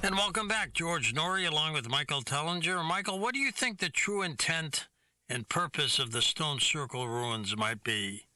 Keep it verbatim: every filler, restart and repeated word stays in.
And welcome back, George Norrie, along with Michael Tellinger. Michael, what do you think the true intent and purpose of the Stone Circle ruins might be?